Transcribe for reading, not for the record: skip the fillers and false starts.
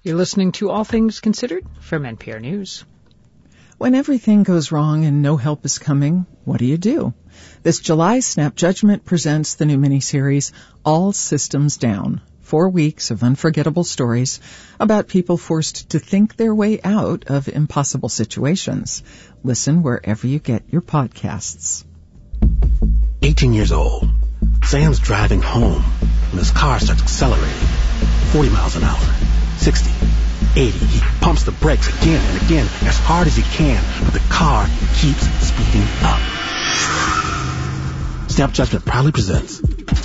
You're listening to All Things Considered from NPR News. When everything goes wrong and no help is coming, what do? This July, Snap Judgment presents the new miniseries, All Systems Down. 4 weeks of unforgettable stories about people forced to think their way out of impossible situations. Listen wherever you get your podcasts. 18 years old. Sam's driving home when his car starts accelerating. 40 miles an hour. 60. 80. He pumps the brakes again and again as hard as he can, but the car keeps speeding up. Snap Judgment proudly presents